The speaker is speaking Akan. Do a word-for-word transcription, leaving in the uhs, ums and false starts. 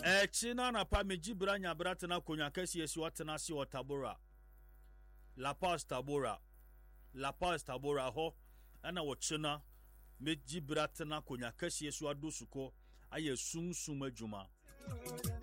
Eh china na pa me jibra nya brate na konya kesi esi watena si Tabora. La Paz Tabora. La Paz Tabora ho ana wo china me jibra tena konya kesi esi adosuko aye sum sum adwuma.